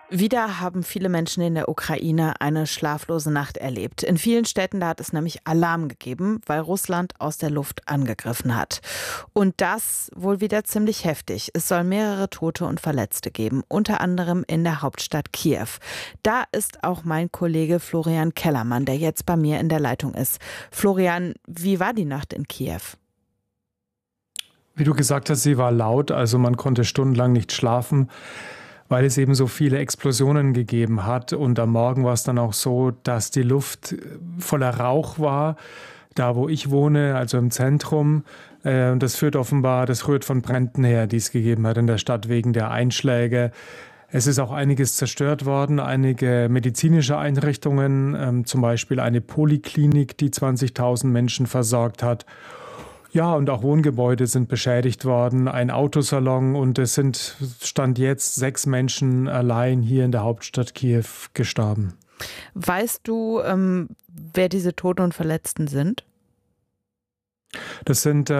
Wieder haben viele Menschen in der Ukraine eine schlaflose Nacht erlebt. In vielen Städten da hat es nämlich Alarm gegeben, weil Russland aus der Luft angegriffen hat. Und das wohl wieder ziemlich heftig. Es soll mehrere Tote und Verletzte geben, unter anderem in der Hauptstadt Kiew. Da ist auch mein Kollege Florian Kellermann, der jetzt bei mir in der Leitung ist. Florian, wie war die Nacht in Kiew? Wie du gesagt hast, sie war laut, also man konnte stundenlang nicht schlafen, weil es eben so viele Explosionen gegeben hat. Und am Morgen war es dann auch so, dass die Luft voller Rauch war, da wo ich wohne, also im Zentrum. Das rührt von Bränden her, die es gegeben hat in der Stadt wegen der Einschläge. Es ist auch einiges zerstört worden, einige medizinische Einrichtungen, zum Beispiel eine Poliklinik, die 20.000 Menschen versorgt hat. Ja, und auch Wohngebäude sind beschädigt worden, ein Autosalon, und es sind Stand jetzt 6 Menschen allein hier in der Hauptstadt Kiew gestorben. Weißt du, wer diese Toten und Verletzten sind? Das sind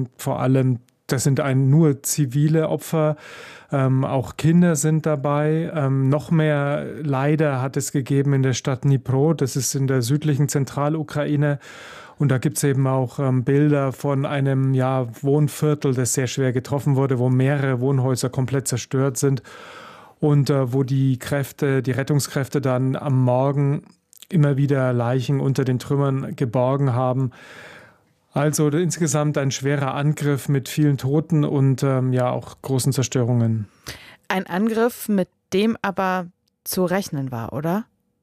nur zivile Opfer, auch Kinder sind dabei. Noch mehr Leider hat es gegeben in der Stadt Dnipro, das ist in der südlichen Zentralukraine. Und da gibt es eben auch Bilder von einem Wohnviertel, das sehr schwer getroffen wurde, wo mehrere Wohnhäuser komplett zerstört sind und wo die Rettungskräfte dann am Morgen immer wieder Leichen unter den Trümmern geborgen haben. Also insgesamt ein schwerer Angriff mit vielen Toten und auch großen Zerstörungen. Ein Angriff, mit dem aber zu rechnen war, oder?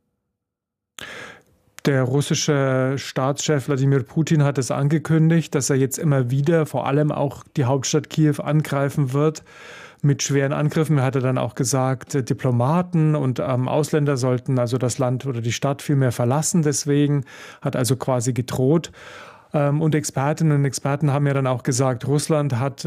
Der russische Staatschef Wladimir Putin hat es angekündigt, dass er jetzt immer wieder vor allem auch die Hauptstadt Kiew angreifen wird mit schweren Angriffen. Er hatte dann auch gesagt, Diplomaten und Ausländer sollten also das Land oder die Stadt viel mehr verlassen. Deswegen hat also quasi gedroht. Und Expertinnen und Experten haben ja dann auch gesagt, Russland hat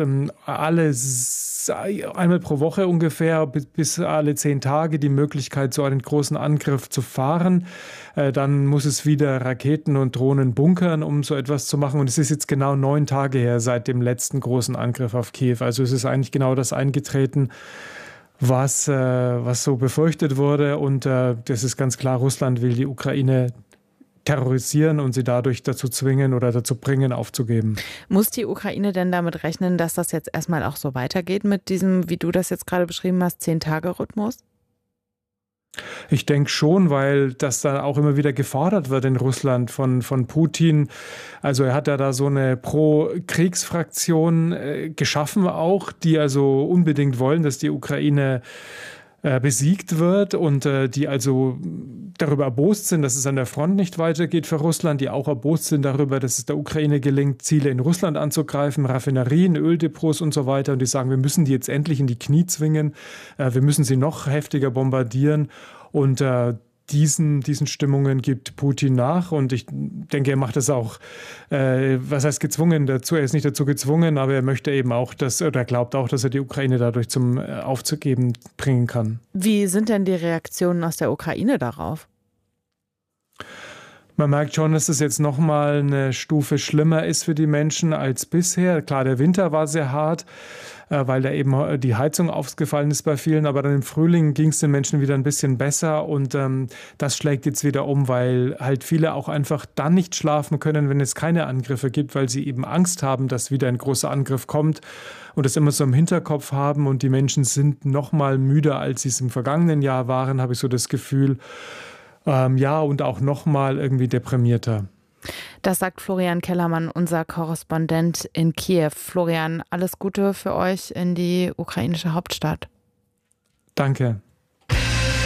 einmal pro Woche ungefähr bis alle 10 Tage die Möglichkeit, so einen großen Angriff zu fahren. Dann muss es wieder Raketen und Drohnen bunkern, um so etwas zu machen. Und es ist jetzt genau 9 Tage her seit dem letzten großen Angriff auf Kiew. Also es ist eigentlich genau das eingetreten, was so befürchtet wurde. Und das ist ganz klar, Russland will die Ukraine terrorisieren und sie dadurch dazu zwingen oder dazu bringen, aufzugeben. Muss die Ukraine denn damit rechnen, dass das jetzt erstmal auch so weitergeht mit diesem, wie du das jetzt gerade beschrieben hast, 10-Tage-Rhythmus? Ich denke schon, weil das da auch immer wieder gefordert wird in Russland von Putin. Also er hat ja da so eine Pro-Kriegsfraktion geschaffen auch, die also unbedingt wollen, dass die Ukraine besiegt wird und die also darüber erbost sind, dass es an der Front nicht weitergeht für Russland, die auch erbost sind darüber, dass es der Ukraine gelingt, Ziele in Russland anzugreifen, Raffinerien, Öldepots und so weiter. Und die sagen, wir müssen die jetzt endlich in die Knie zwingen, wir müssen sie noch heftiger bombardieren. Und diesen Stimmungen gibt Putin nach, und ich denke, er macht das auch, was heißt gezwungen dazu, er ist nicht dazu gezwungen, aber er möchte eben auch, glaubt auch, dass er die Ukraine dadurch zum Aufzugeben bringen kann. Wie sind denn die Reaktionen aus der Ukraine darauf? Man merkt schon, dass es jetzt nochmal eine Stufe schlimmer ist für die Menschen als bisher. Klar, der Winter war sehr hart, weil da eben die Heizung ausgefallen ist bei vielen. Aber dann im Frühling ging es den Menschen wieder ein bisschen besser. Und das schlägt jetzt wieder um, weil halt viele auch einfach dann nicht schlafen können, wenn es keine Angriffe gibt, weil sie eben Angst haben, dass wieder ein großer Angriff kommt und das immer so im Hinterkopf haben. Und die Menschen sind nochmal müder, als sie es im vergangenen Jahr waren, habe ich so das Gefühl. Und auch nochmal irgendwie deprimierter. Das sagt Florian Kellermann, unser Korrespondent in Kiew. Florian, alles Gute für euch in die ukrainische Hauptstadt. Danke.